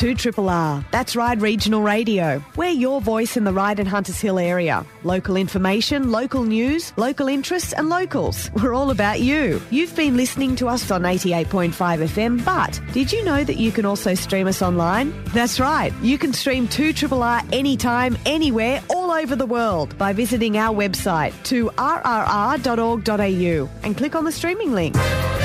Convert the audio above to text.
2RRR. That's Ryde Regional Radio. We're your voice in the Ryde and Hunters Hill area. Local information, local news, local interests and locals. We're all about you. You've been listening to us on 88.5 FM, but did you know that you can also stream us online? That's right. You can stream 2RRR anytime, anywhere, all over the world by visiting our website 2rrr.org.au and click on the streaming link.